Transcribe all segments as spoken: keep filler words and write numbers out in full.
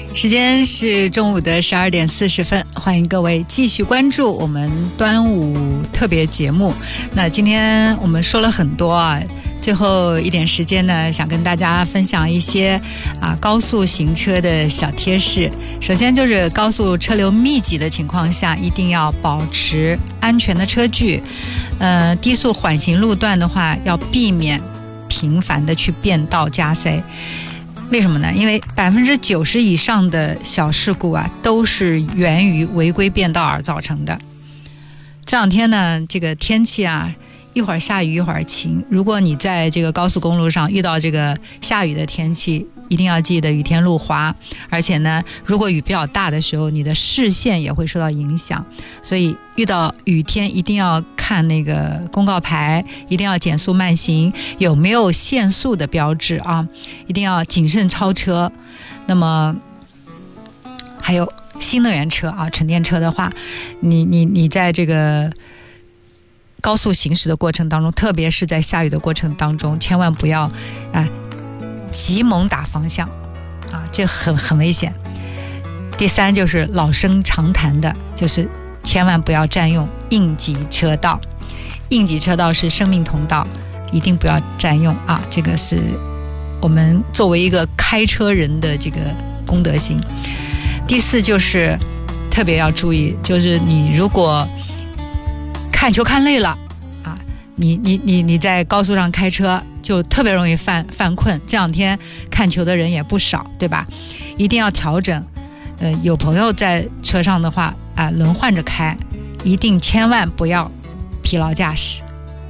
时间是中午的十二点四十分，欢迎各位继续关注我们端午特别节目。那今天我们说了很多啊，最后一点时间呢，想跟大家分享一些啊高速行车的小贴士。首先就是高速车流密集的情况下，一定要保持安全的车距。呃，低速缓行路段的话，要避免频繁的去变道加塞。为什么呢？因为百分之九十以上的小事故啊，都是源于违规变道而造成的。这两天呢，这个天气啊，一会儿下雨一会儿晴。如果你在这个高速公路上遇到这个下雨的天气，一定要记得雨天路滑。而且呢，如果雨比较大的时候，你的视线也会受到影响。所以遇到雨天一定要看那个公告牌，一定要减速慢行，有没有限速的标志啊？一定要谨慎超车。那么还有新能源车啊，纯电车的话，你你你在这个高速行驶的过程当中，特别是在下雨的过程当中，千万不要啊急猛打方向啊，这很很危险。第三就是老生常谈的，就是千万不要占用应急车道。应急车道是生命通道，一定不要占用啊！这个是我们作为一个开车人的这个公德心。第四就是特别要注意，就是你如果看球看累了啊，你你你你在高速上开车就特别容易犯犯困。这两天看球的人也不少，对吧？一定要调整。呃，有朋友在车上的话啊，轮换着开，一定千万不要疲劳驾驶。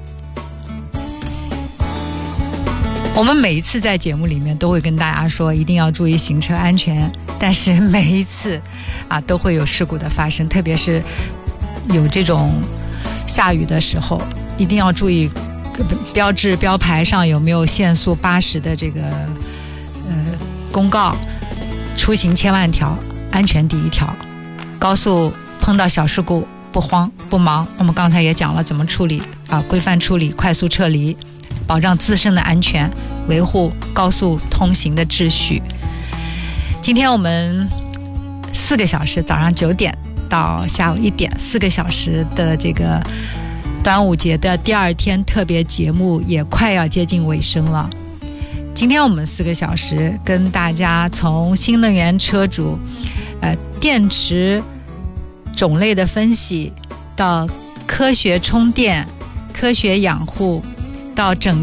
我们每一次在节目里面都会跟大家说，一定要注意行车安全，但是每一次啊都会有事故的发生，特别是有这种下雨的时候，一定要注意标志标牌上有没有限速八十的这个呃公告。出行千万条，安全第一条。高速碰到小事故不慌不忙，我们刚才也讲了怎么处理啊，规范处理，快速撤离，保障自身的安全，维护高速通行的秩序。今天我们四个小时，早上九点到下午一点，四个小时的这个端午节的第二天特别节目也快要接近尾声了。今天我们四个小时跟大家从新能源车主呃电池种类的分析，到科学充电、科学养护，到整